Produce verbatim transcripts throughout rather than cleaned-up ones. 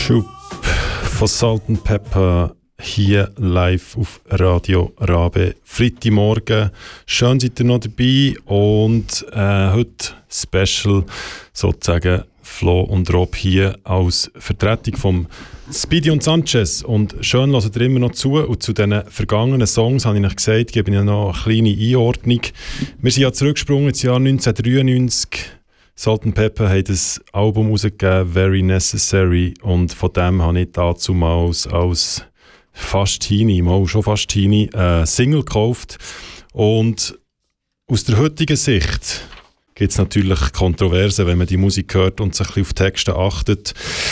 Schub von Salt and Pepper hier live auf Radio Rabe. Freitagmorgen. Schön seid ihr noch dabei und äh, heute Special sozusagen Flo und Rob hier als Vertretung vom Speedy und Sanchez. Und schön hört ihr immer noch zu. Und zu diesen vergangenen Songs habe ich euch gesagt, gebe ich noch eine kleine Einordnung. Wir sind ja zurückgesprungen ins Jahr neunzehnhundertdreiundneunzig. Salt and Pepper hat ein Album rausgegeben, Very Necessary, und von dem habe ich dazumals als fast Teenie, mal schon fast Teenie, äh, Single gekauft. Und aus der heutigen Sicht gibt es natürlich Kontroversen, wenn man die Musik hört und sich ein bisschen auf Texte achtet.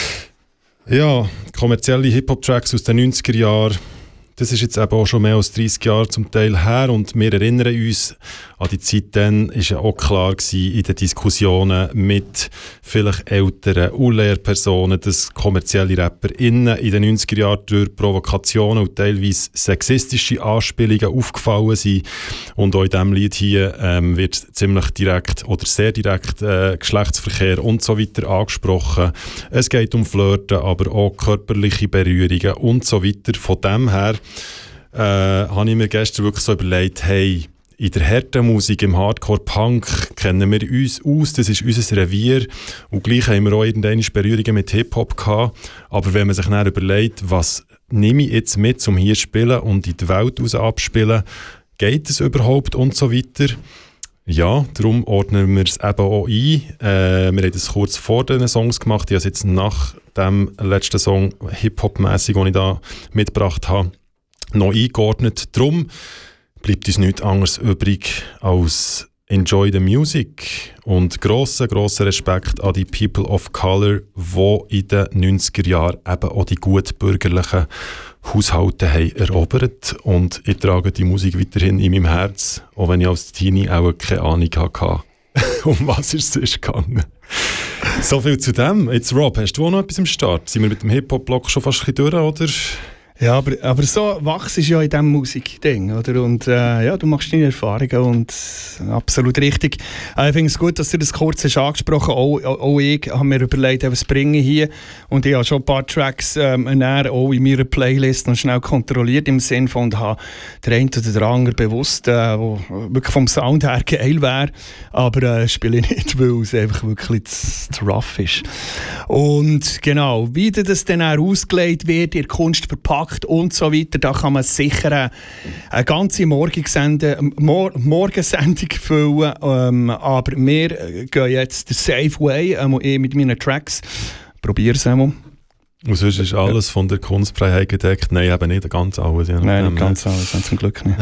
Ja, kommerzielle Hip-Hop-Tracks aus den neunziger Jahren, das ist jetzt eben auch schon mehr als dreißig Jahre zum Teil her, und wir erinnern uns an die Zeit, dann war ja auch klar gewesen in den Diskussionen mit vielleicht älteren und Lehrpersonen, dass kommerzielle RapperInnen in den neunziger Jahren durch Provokationen und teilweise sexistische Anspielungen aufgefallen sind. Und auch in diesem Lied hier ähm, wird ziemlich direkt oder sehr direkt äh, Geschlechtsverkehr und so weiter angesprochen. Es geht um Flirten, aber auch körperliche Berührungen und so weiter. Von dem her äh, habe ich mir gestern wirklich so überlegt, hey, in der harten Musik, im Hardcore-Punk kennen wir uns aus, das ist unser Revier, und gleich haben wir auch irgendeine Berührungen mit Hip-Hop gehabt. Aber wenn man sich dann überlegt, was nehme ich jetzt mit, um hier zu spielen und in die Welt raus abspielen, geht es überhaupt und so weiter? Ja, darum ordnen wir es eben auch ein. Äh, wir haben das kurz vor den Songs gemacht, ich habe es jetzt nach dem letzten Song Hip-Hop-mässig, den ich da mitgebracht habe, noch eingeordnet. Darum bleibt uns nichts anderes übrig als Enjoy the Music und grosser, grosser Respekt an die People of Color, die in den neunziger Jahren eben auch die gutbürgerlichen Haushalte haben erobert, und ich trage die Musik weiterhin in meinem Herz, auch wenn ich als Teenie auch keine Ahnung hatte, um was ist es gegangen. So viel zu dem. Jetzt Rob, hast du auch noch etwas im Start? Sind wir mit dem Hip-Hop-Block schon fast ein bisschen durch, oder? Ja, aber, aber so wachst du ja in diesem Musikding, oder? Und äh, ja, du machst deine Erfahrungen, und absolut richtig. Äh, ich finde es gut, dass du das kurz hast angesprochen hast. Auch, auch ich habe mir überlegt, was bringe ich hier. Und ich habe schon ein paar Tracks ähm, auch in meiner Playlist noch schnell kontrolliert, im Sinne von, und habe der eine oder der andere bewusst, äh, wo wirklich vom Sound her geil wäre, aber äh, spiele ich nicht, weil es einfach wirklich zu, zu rough ist. Und genau, wie das dann auch ausgelegt wird, in der Kunst verpackt und so weiter, da kann man sicher eine, eine ganze Morgensendung, Mor- Morgensendung füllen. Ähm, aber wir gehen jetzt den Safe Way ähm, mit meinen Tracks. Probier es einmal. Und sonst ist alles von der Kunstfreiheit gedeckt? Nein, eben nicht ganz alles. Ja. Nein, nicht ganz alles, zum Glück nicht.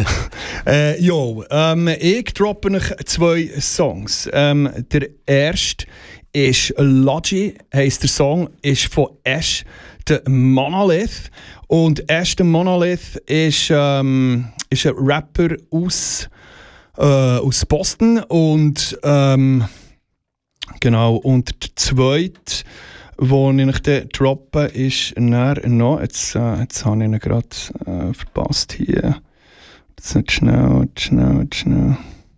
äh, jo, ähm, ich droppe euch zwei Songs. Ähm, der erste ist Logi, heisst der Song, ist von Ash the Monolith. Und Ash the Monolith ist, ähm, ist ein Rapper aus, äh, aus Boston. Und ähm, genau, und der zweite, den ich dann droppe, ist noch, jetzt, äh, jetzt habe ich ihn gerade äh, verpasst hier. Jetzt nicht schnell, schnell, schnell.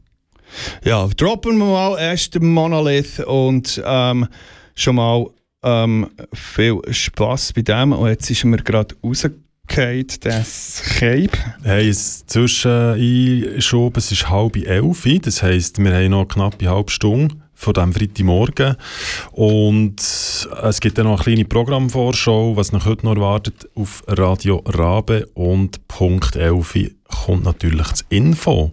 Ja, droppen wir mal erst den Monolith, und ähm, schon mal ähm, viel Spass bei dem. Und jetzt ist mir gerade rausgefallen, das Cape. Hey, es zwischen eingeschoben, es ist halb elf, das heisst, wir haben noch knapp eine halbe Stunde von diesem Freitagmorgen. Und es gibt dann noch eine kleine Programmvorschau, was noch heute noch erwartet, auf Radio Rabe, und Punkt elf kommt natürlich das Info.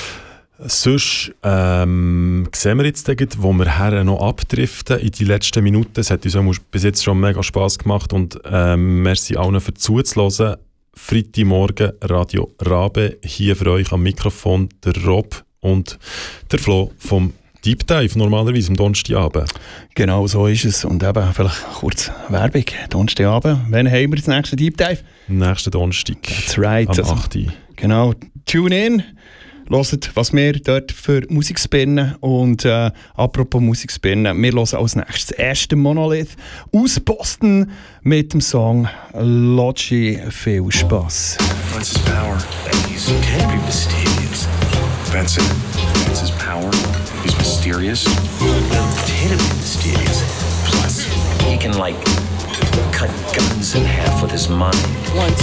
Sonst ähm, sehen wir jetzt, wo wir her noch abdriften in die letzten Minuten. Es hat uns auch bis jetzt schon mega Spass gemacht, und ähm, merci allen für zuzuhören. Freitagmorgen Radio Rabe, hier für euch am Mikrofon der Rob und der Flo vom Deep Dive, normalerweise am Donnerstagabend. Genau, so ist es. Und eben, vielleicht kurz Werbung. Donnerstagabend. Wann haben wir das nächste Deep Dive? Nächsten Donnerstag. That's right. Am also, achten Genau. Tune in. Hört, was wir dort für Musik spinnen. Und äh, apropos Musik spinnen, wir hören als nächstes das erste Monolith aus Boston mit dem Song Logi. Viel Spaß. What's his power? He's can be mysterious. Benson. What's his power? He's mysterious. Well, can be mysterious. Plus, he can like cut guns in half with his mind. One,